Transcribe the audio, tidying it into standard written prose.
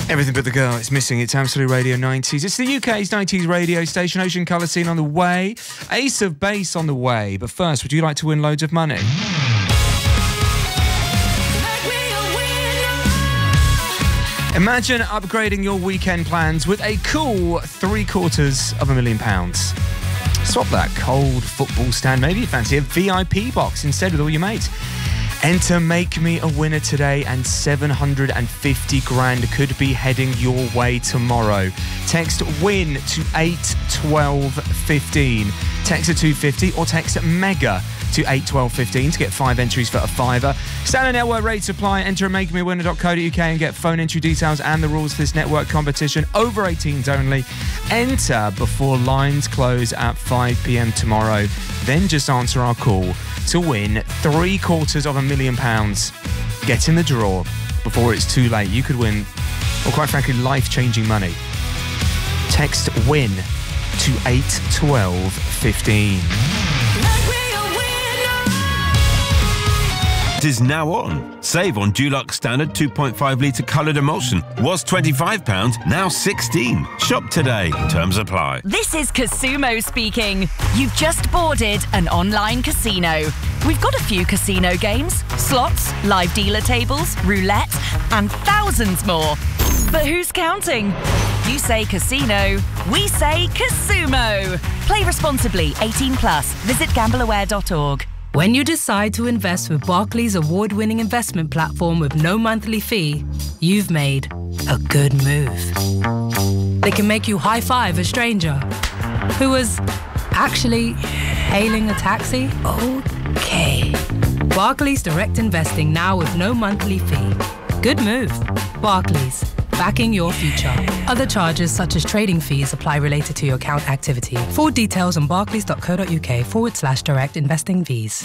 Everything but the girl, it's missing. It's Absolute Radio 90s. It's the UK's 90s radio station. Ocean Colour Scene on the way. Ace of Base on the way. But first, would you like to win loads of money? Imagine upgrading your weekend plans with a cool £750,000. Swap that cold football stand. Maybe you fancy a VIP box instead with all your mates. Enter Make Me a Winner today and 750 grand could be heading your way tomorrow. Text WIN to 81215. Text at 250 or text MEGA to 81215 to get 5 entries for a £5. Standard network rates apply. Enter makemeawinner.co.uk and get phone entry details and the rules for this network competition. Over 18s only. Enter before lines close at 5 p.m. tomorrow. Then just answer our call to win £750,000. Get in the draw before it's too late. You could win, or quite frankly, life-changing money. Text WIN to 81215. It is now on. Save on Dulux Standard 2.5 litre coloured emulsion. Was £25, now £16. Shop today. Terms apply. This is Casumo speaking. You've just boarded an online casino. We've got a few casino games, slots, live dealer tables, roulette, and thousands more. But who's counting? You say casino, we say Casumo. Play responsibly, 18+. Visit gambleaware.org. When you decide to invest with Barclays award-winning investment platform with no monthly fee, you've made a good move. They can make you high-five a stranger who was actually hailing a taxi. Okay. Barclays Direct Investing now with no monthly fee. Good move. Barclays, backing your future. Other charges such as trading fees apply related to your account activity. Full details on barclays.co.uk/direct investing fees.